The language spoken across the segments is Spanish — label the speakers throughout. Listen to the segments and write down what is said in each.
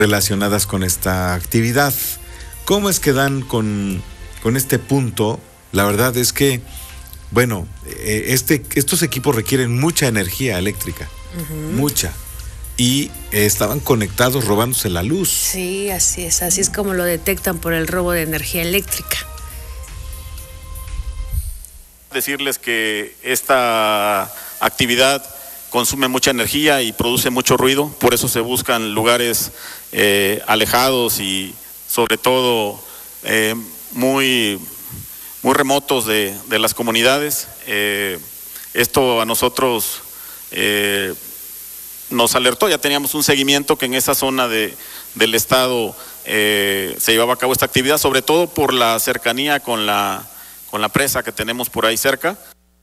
Speaker 1: relacionadas con esta actividad. ¿Cómo es que dan con este punto? La verdad es que, bueno, estos equipos requieren mucha energía eléctrica, mucha. Y estaban conectados robándose la luz.
Speaker 2: Sí, así es como lo detectan por el robo de energía eléctrica.
Speaker 3: Decirles que esta actividad consume mucha energía y produce mucho ruido, por eso se buscan lugares alejados y sobre todo muy remotos de las comunidades. Esto a nosotros nos alertó, ya teníamos un seguimiento que en esa zona del estado se llevaba a cabo esta actividad, sobre todo por la cercanía con la presa que tenemos por ahí cerca.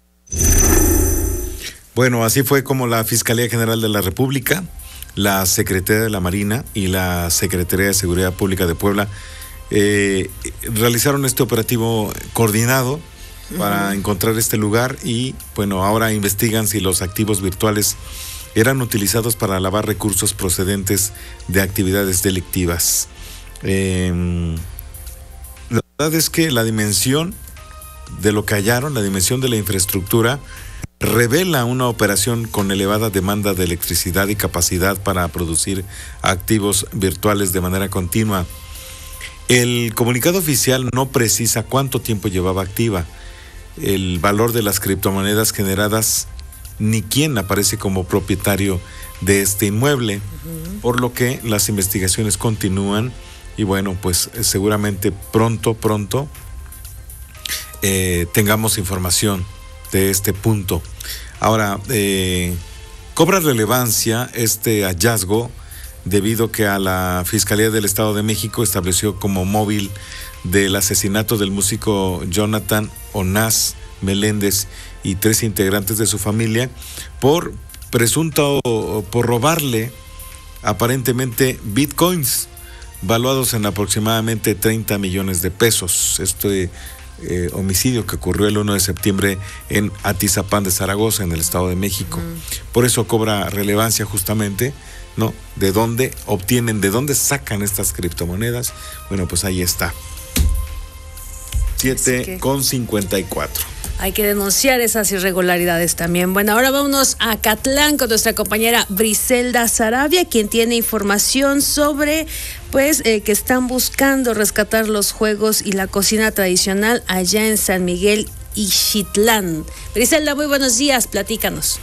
Speaker 1: Bueno, así fue como la Fiscalía General de la República, la Secretaría de la Marina y la Secretaría de Seguridad Pública de Puebla realizaron este operativo coordinado para encontrar este lugar y, bueno, ahora investigan si los activos virtuales eran utilizados para lavar recursos procedentes de actividades delictivas. La verdad es que la dimensión de lo que hallaron, la dimensión de la infraestructura, revela una operación con elevada demanda de electricidad y capacidad para producir activos virtuales de manera continua. El comunicado oficial no precisa cuánto tiempo llevaba activa, el valor de las criptomonedas generadas, ni quién aparece como propietario de este inmueble, por lo que las investigaciones continúan y bueno, pues seguramente pronto tengamos información de este punto. Ahora, cobra relevancia este hallazgo debido que a la Fiscalía del Estado de México estableció como móvil del asesinato del músico Jonathan Onás Meléndez y 3 integrantes de su familia por robarle aparentemente bitcoins valuados en aproximadamente 30 millones de pesos. Este homicidio que ocurrió el 1 de septiembre en Atizapán de Zaragoza, en el Estado de México. Por eso cobra relevancia justamente, ¿no? ¿De dónde obtienen, de dónde sacan estas criptomonedas? Bueno, pues ahí está. 7:54.
Speaker 2: Hay que denunciar esas irregularidades también. Bueno, ahora vámonos a Acatlán con nuestra compañera Briselda Sarabia, quien tiene información sobre, que están buscando rescatar los juegos y la cocina tradicional allá en San Miguel Ixtitlán. Briselda, muy buenos días, platícanos.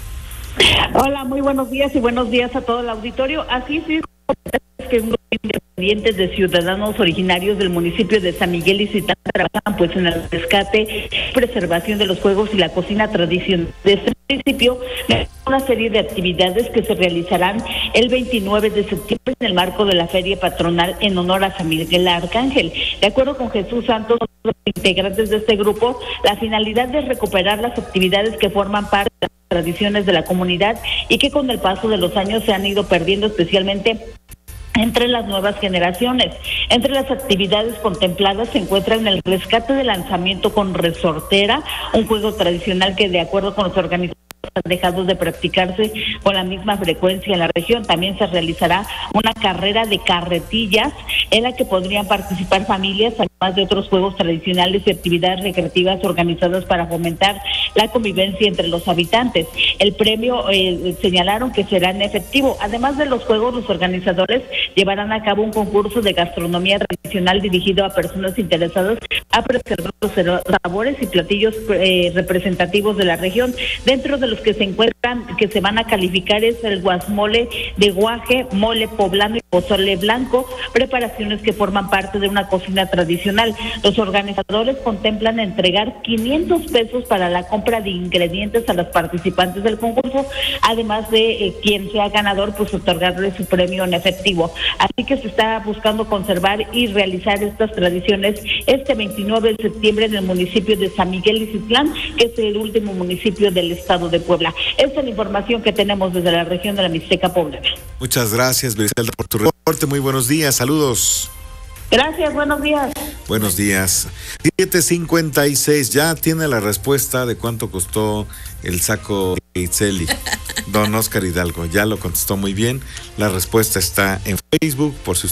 Speaker 4: Hola, muy buenos días y buenos días a todo el auditorio. Así es que un grupo independiente de ciudadanos originarios del municipio de San Miguel Ixtitlán trabajan pues en el rescate y preservación de los juegos y la cocina tradicional de este municipio, una serie de actividades que se realizarán el 29 de septiembre en el marco de la feria patronal en honor a San Miguel Arcángel. De acuerdo con Jesús Santos, los integrantes de este grupo, la finalidad es recuperar las actividades que forman parte de las tradiciones de la comunidad y que con el paso de los años se han ido perdiendo, especialmente entre las nuevas generaciones. Entre las actividades contempladas se encuentran el rescate de lanzamiento con resortera, un juego tradicional que, de acuerdo con los organizadores, ha dejado de practicarse con la misma frecuencia en la región. También se realizará una carrera de carretillas en la que podrían participar familias, además de otros juegos tradicionales y actividades recreativas organizadas para fomentar la convivencia entre los habitantes. El premio señalaron que será en efectivo. Además de los juegos, los organizadores llevarán a cabo un concurso de gastronomía tradicional dirigido a personas interesadas a preservar los sabores y platillos representativos de la región. Dentro de los que se encuentran, que se van a calificar, es el guasmole de guaje, mole poblano y pozole blanco, preparaciones que forman parte de una cocina tradicional. Los organizadores contemplan entregar 500 pesos para la compra de ingredientes a los participantes del concurso, además de quien sea ganador, pues otorgarle su premio en efectivo. Así que se está buscando conservar y realizar estas tradiciones este 29 de septiembre en el municipio de San Miguel Ixtitlán, que es el último municipio del estado de Puebla. Esta es la información que tenemos desde la región de la Mixteca Poblana.
Speaker 1: Muchas gracias, Briselda, por tu reporte. Muy buenos días, saludos.
Speaker 4: Gracias, buenos días.
Speaker 1: Buenos días. 7:56, ya tiene la respuesta de cuánto costó el saco de Itzeli. Don Oscar Hidalgo, ya lo contestó muy bien. La respuesta está en Facebook, por si usted